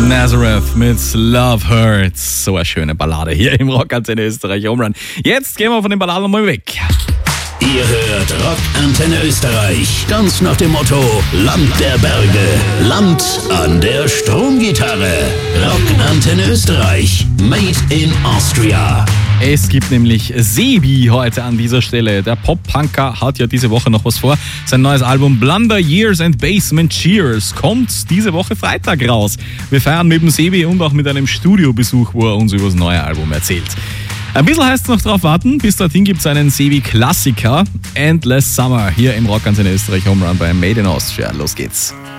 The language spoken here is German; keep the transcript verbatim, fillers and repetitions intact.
Nazareth mit Love Hurts. So eine schöne Ballade hier im Rockantenne Österreich Home Run. Jetzt gehen wir von den Balladen mal weg. Ihr hört Rockantenne Österreich. Ganz nach dem Motto Land der Berge, Land an der Stromgitarre. Rockantenne Österreich. Made in Austria. Es gibt nämlich Sebi heute an dieser Stelle. Der Pop-Punker hat ja diese Woche noch was vor. Sein neues Album Blunder Years and Basement Cheers kommt diese Woche Freitag raus. Wir feiern mit dem Sebi und auch mit einem Studiobesuch, wo er uns über das neue Album erzählt. Ein bisschen heißt es noch drauf warten. Bis dorthin gibt es einen Sebi-Klassiker. Endless Summer hier im Rockantenne Österreich Home Run bei Made in Austria. Los geht's.